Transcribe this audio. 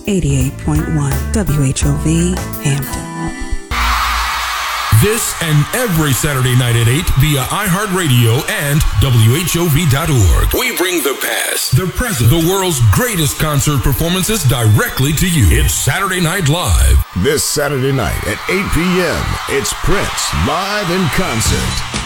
88.1 WHOV Hampton. This and every Saturday night at 8 via iHeartRadio and WHOV.org. We bring the past, the present, the world's greatest concert performances directly to you. It's Saturday Night Live. This Saturday night at 8 p.m., it's Prince live in concert.